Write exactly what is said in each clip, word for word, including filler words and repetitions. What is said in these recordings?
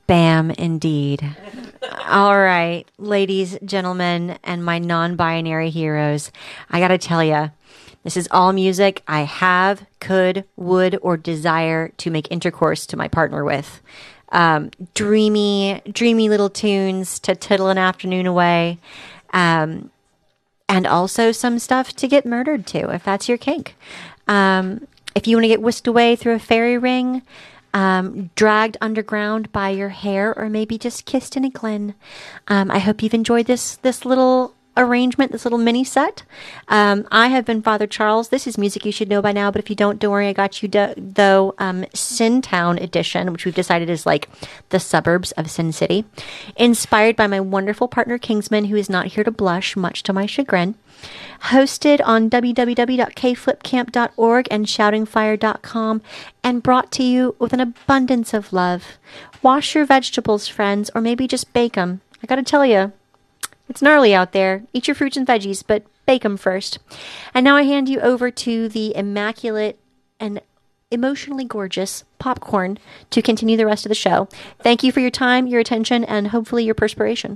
Bam, indeed. All right, ladies, gentlemen, and my non-binary heroes, I gotta tell you, this is all music I have, could, would, or desire to make intercourse to my partner with. Um, dreamy, dreamy little tunes to tittle an afternoon away. Um, and also some stuff to get murdered to, if that's your kink. Um, if you want to get whisked away through a fairy ring, um, dragged underground by your hair, or maybe just kissed in a glen. Um, I hope you've enjoyed this, this little arrangement, this little mini set. Um, I have been Father Charles. This is music you should know by now, but if you don't, don't worry, I got you do- though. Um, Sin Town edition, which we've decided is like the suburbs of Sin City, inspired by my wonderful partner Kingsman, who is not here to blush, much to my chagrin. Hosted on w w w dot k flip camp dot org and shouting fire dot com, and brought to you with an abundance of love. Wash your vegetables, friends, or maybe just bake them. I gotta tell you, it's gnarly out there. Eat your fruits and veggies, but bake them first. And now I hand you over to the immaculate and emotionally gorgeous Popcorn to continue the rest of the show. Thank you for your time, your attention, and hopefully your perspiration.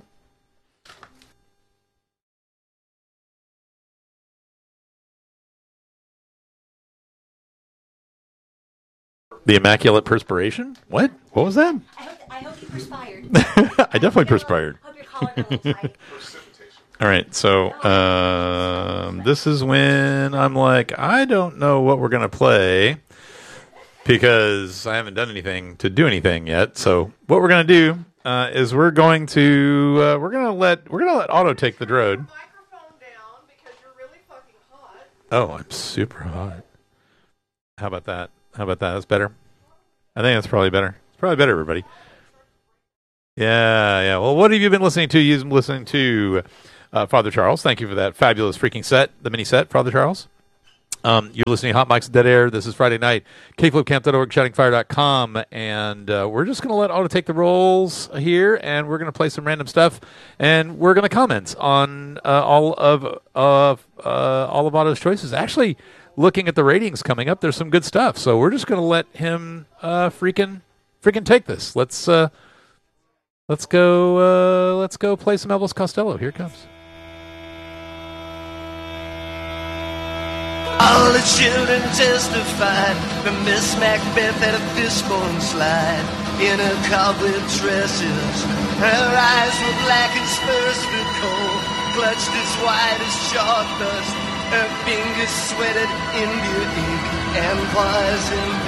The immaculate perspiration? What? What was that? I hope, I hope you perspired. I definitely perspired. Hope your collar got a little tight. All right, so um, this is when I'm like, I don't know what we're gonna play because I haven't done anything to do anything yet. So what we're gonna do uh, is we're going to uh, we're gonna let we're gonna let Otto take the road. Microphone down because you're really fucking hot. Oh, I'm super hot. How about that? How about that? That's better. I think that's probably better. It's probably better, everybody. Yeah, yeah. Well, what have you been listening to? You've been listening to uh, Father Charles. Thank you for that fabulous freaking set, the mini set, Father Charles. Um, you're listening to Hot Mics Dead Air. This is Friday night. k flip camp dot org, shouting fire dot com. And uh, we're just going to let Otto take the roles here, and we're going to play some random stuff. And we're going to comment on uh, all of uh, uh, all of Otto's choices. Actually, looking at the ratings coming up, there's some good stuff. So we're just going to let him uh, freaking freaking take this. Let's uh, let's go uh, let's go play some Elvis Costello. Here it comes. All the children testified that Miss Macbeth had a fishbone slide in her cobweb dresses. Her eyes were black as Spursford coal, clutched as white as chalk dust. Her fingers sweated India ink and poison.